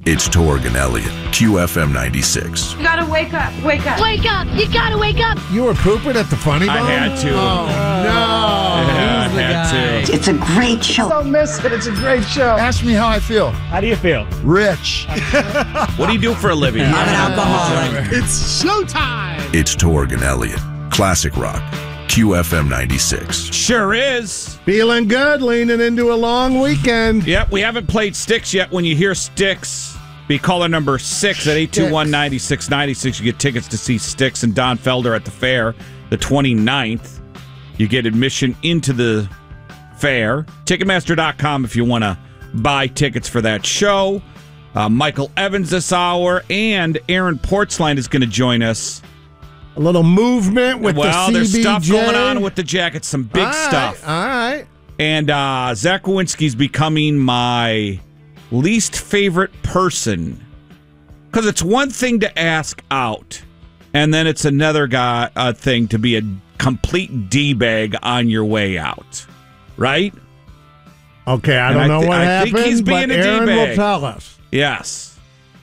It's Torg and Elliott, QFM 96. You gotta wake up. Wake up. Wake up! You gotta wake up! You were pooping at the Funny Bone? I had to. Oh, no. Yeah, I had to. It's a great show. Don't miss it. It's a great show. Ask me how I feel. How do you feel? Rich. What do you do for a living? I'm an alcoholic. It's showtime. It's Torg and Elliott, Classic Rock, QFM 96. Sure is. Feeling good, leaning into a long weekend. Yep, we haven't played Styx yet. When you hear Styx, be caller number 6 at 821-9696. You get tickets to see Styx and Don Felder at the fair the 29th. You get admission into the fair. Ticketmaster.com if you want to buy tickets for that show. Michael Evans this hour, and Aaron Portzline is going to join us. A little movement with the CBJ. There's stuff going on with the Jackets, some big stuff. All right. And Zach Wawinski's becoming my least favorite person, because it's one thing to ask out, and then it's another thing to be a complete D-bag on your way out, right? Okay, I don't know what happened, think he's being but a Aaron D-bag. will tell us. Yes.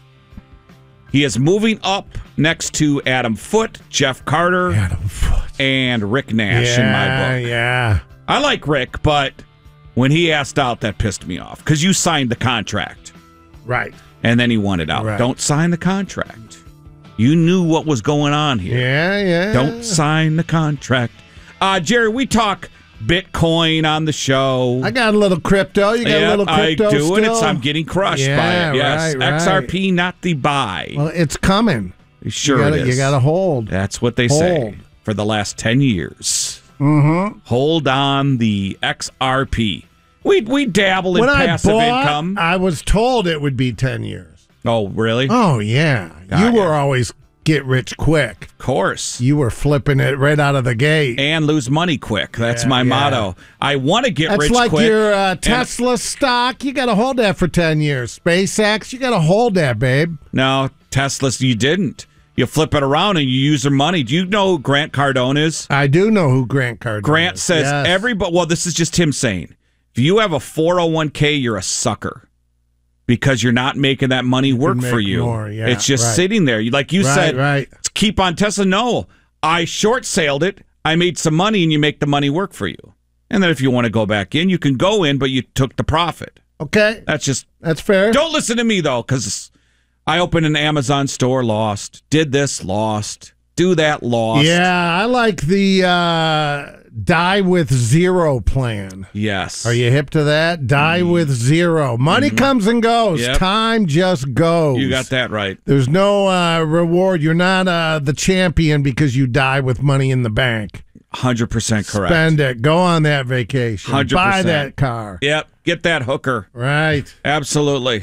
He is moving up next to Adam Foote, Jeff Carter, and Rick Nash in my book. Yeah. I like Rick, but when he asked out, that pissed me off, because you signed the contract. Right. And then he wanted out. Right. Don't sign the contract. You knew what was going on here. Yeah. Don't sign the contract. Jerry, we talk Bitcoin on the show. I got a little crypto. You got a little crypto I do, still? and I'm getting crushed by it. Yes, right. XRP, not the buy. Well, it's coming. Sure it is. You got to hold. That's what they say for the last 10 years. Mm-hmm. Hold on the XRP. We dabble in passive income. I was told it would be 10 years. Oh, really? Oh, yeah. You were always get rich quick. Of course. You were flipping it right out of the gate. And lose money quick. That's my motto. I want to get rich quick. That's like your Tesla stock. You got to hold that for 10 years. SpaceX, you got to hold that, babe. No, Tesla, you didn't. You flip it around and you use their money. Do you know who Grant Cardone is? I do know who Grant Cardone is. Grant says everybody, well, this is just him saying, if you have a 401k, you're a sucker, because you're not making that money work for you. More, yeah, it's just sitting there. Like you said, keep on Tesla. No, I short sailed it. I made some money, and you make the money work for you. And then if you want to go back in, you can go in, but you took the profit. Okay. That's fair. Don't listen to me, though, because I opened an Amazon store, lost. Did this, lost. Do that, lost. Yeah, I like the die with zero plan. Yes. Are you hip to that? Die with zero. Money comes and goes. Yep. Time just goes. You got that right. There's no reward. You're not the champion because you die with money in the bank. 100% correct. Spend it. Go on that vacation. 100%. Buy that car. Yep. Get that hooker. Right. Absolutely.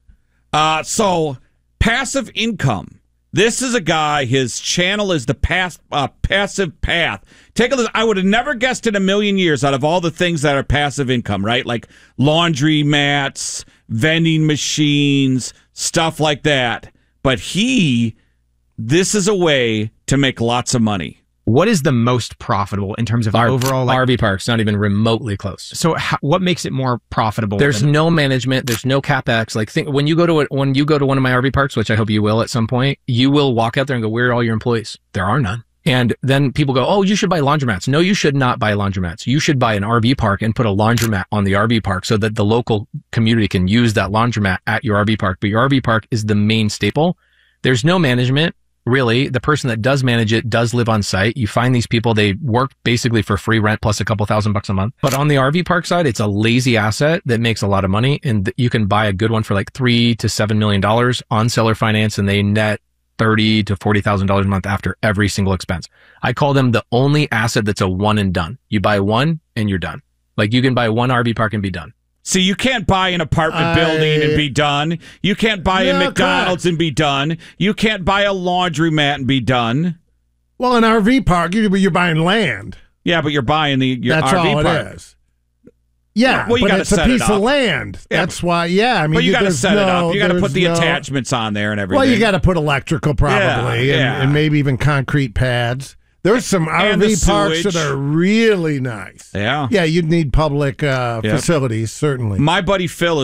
So, passive income. This is a guy, his channel is the Passive Path. Take a look. I would have never guessed in a million years, out of all the things that are passive income, right? Like laundry mats, vending machines, stuff like that. But this is a way to make lots of money. What is the most profitable in terms of overall? RV parks, not even remotely close. So what makes it more profitable? There's no management. There's no capex. Like when you go to one of my RV parks, which I hope you will at some point, you will walk out there and go, "Where are all your employees?" There are none. And then people go, "Oh, you should buy laundromats." No, you should not buy laundromats. You should buy an RV park and put a laundromat on the RV park so that the local community can use that laundromat at your RV park. But your RV park is the main staple. There's no management. Really, the person that does manage it does live on site. You find these people, they work basically for free rent plus a couple $1,000 a month. But on the RV park side, it's a lazy asset that makes a lot of money. And you can buy a good one for like $3 to $7 million on seller finance, and they net $30,000 to $40,000 a month after every single expense. I call them the only asset that's a one and done. You buy one and you're done. Like you can buy one RV park and be done. See, you can't buy an apartment building and be done. You can't buy a McDonald's and be done. You can't buy a laundromat and be done. Well, an RV park, you're buying land. Yeah, but you're buying your That's RV all park. It is. Yeah, well, you but gotta it's a set piece it of up. land. That's why, I mean, but you got to set it up. You got to put the attachments on there and everything. Well, you got to put electrical probably, and maybe even concrete pads. There's some RV parks that are really nice. Yeah. Yeah, you'd need public facilities, certainly. My buddy Phil